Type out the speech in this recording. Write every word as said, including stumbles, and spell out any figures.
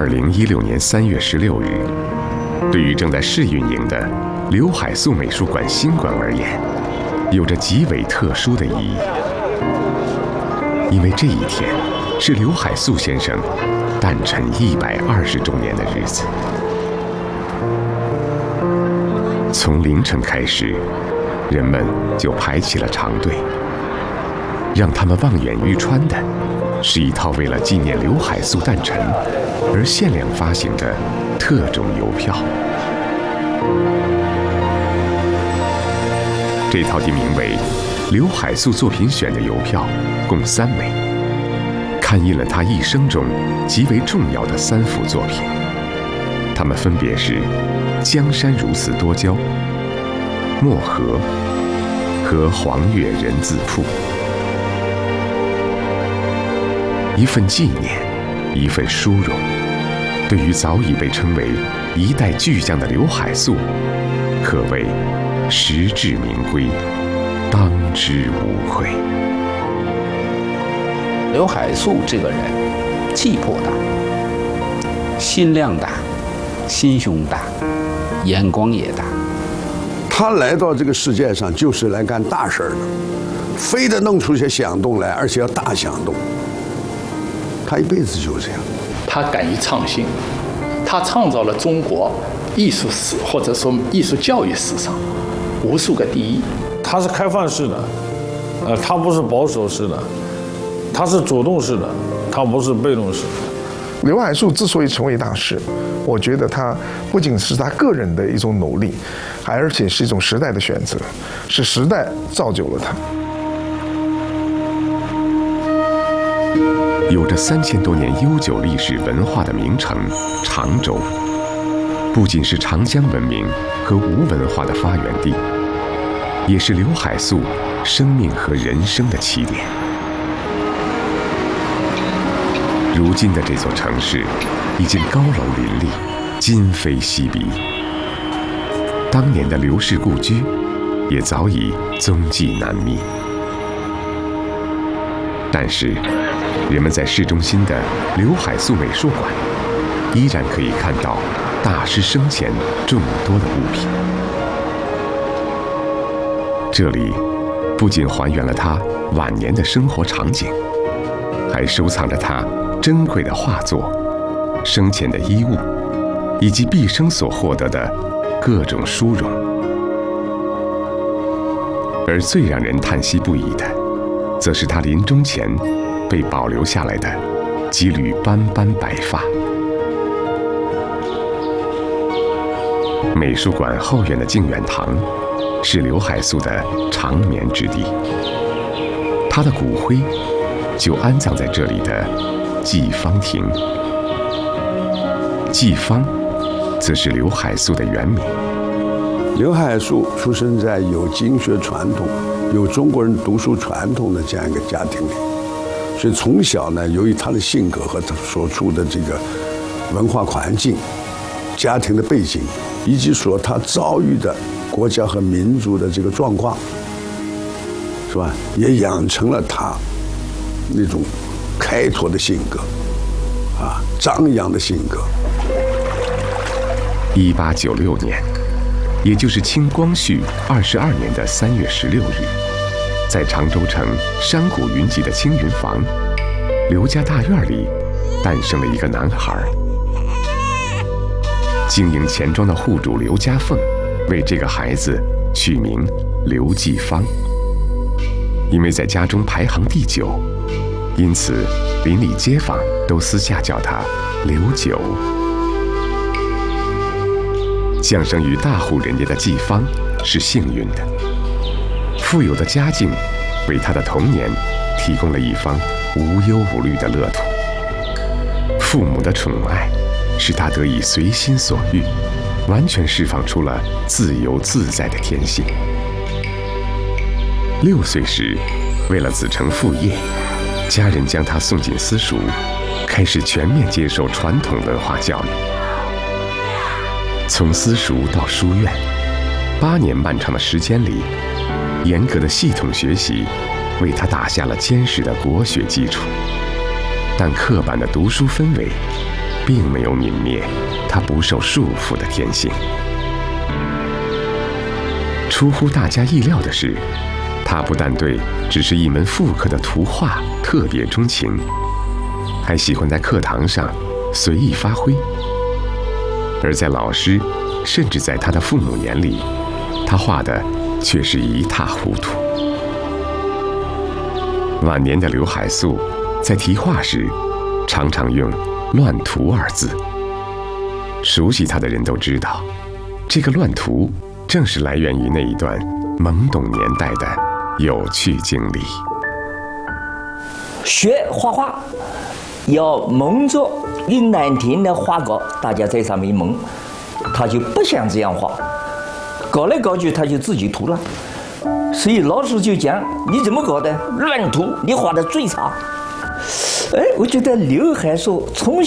二零一六年三月十六日，对于正在试运营的刘海粟美术馆新馆而言，有着极为特殊的意义。因为这一天是刘海粟先生诞辰一百二十周年的日子。从凌晨开始，人们就排起了长队。让他们望眼欲穿的，是一套为了纪念刘海粟诞辰而限量发行的特种邮票。这套题名为《刘海粟作品选》的邮票共三枚，刊印了他一生中极为重要的三幅作品。它们分别是《江山如此多娇》、《漠河》和《黄月人自负》。一份纪念，一份殊荣，对于早已被称为一代巨匠的刘海粟，可谓实至名归，当之无愧。 刘海粟这个人，气魄大，心量大，心胸大，眼光也大。 他来到这个世界上就是来干大事的，非得弄出些响动来，而且要大响动。他一辈子就是这样。 他敢于创新，他创造了中国艺术史或者说艺术教育史上无数个第一。 他是开放式的，呃，他不是保守式的，他是主动式的，他不是被动式的。 刘海粟之所以成为大师，我觉得他不仅是他个人的一种努力，而且是一种时代的选择，是时代造就了他。 有着三千多年悠久历史文化的名城常州，不仅是长江文明和吴文化的发源地，也是刘海粟生命和人生的起点。如今的这座城市已经高楼林立，今非昔比。当年的刘氏故居也早已踪迹难觅。但是人们在市中心的刘海粟美术馆依然可以看到大师生前众多的物品。这里不仅还原了他晚年的生活场景，还收藏着他珍贵的画作、生前的衣物，以及毕生所获得的各种殊荣。而最让人叹息不已的，则是他临终前被保留下来的几缕斑斑白发。美术馆后院的静远堂是刘海粟的长眠之地，他的骨灰就安葬在这里的济芳亭。济芳则是刘海粟的原名。 刘海粟出生在有经学传统、有中国人读书传统的这样一个家庭里，所以从小呢，由于他的性格和他所处的这个文化环境、家庭的背景，以及说他遭遇的国家和民族的这个状况，是吧？也养成了他那种开拓的性格，啊，张扬的性格。 一八九六年，也就是清光绪二十二年的三月十六日，在常州城山谷云集的青云坊刘家大院里，诞生了一个男孩。经营钱庄的户主刘家凤为这个孩子取名刘继芳。因为在家中排行第九，因此邻里街坊都私下叫他刘九。降生于大户人家的继芳是幸运的，富有的家境为他的童年提供了一方无忧无虑的乐土。父母的宠爱使他得以随心所欲，完全释放出了自由自在的天性。六岁时，为了子承父业，家人将他送进私塾，开始全面接受传统文化教育。从私塾到书院，八年漫长的时间里，严格的系统学习为他打下了坚实的国学基础。但刻板的读书氛围并没有泯灭他不受束缚的天性。出乎大家意料的是，他不但对只是一门复刻的图画特别钟情，还喜欢在课堂上随意发挥。而在老师，甚至在他的父母眼里，他画的却是一塌糊涂。晚年的刘海粟在题画时，常常用“乱涂”二字。熟悉他的人都知道，这个乱涂正是来源于那一段懵懂年代的有趣经历。 学画画要蒙着用难听的画稿，大家在上面蒙，他就不想这样画，搞来搞去他就自己涂了。所以老师就讲：“你怎么搞的？乱涂，你画的最差。”哎，我觉得刘海粟从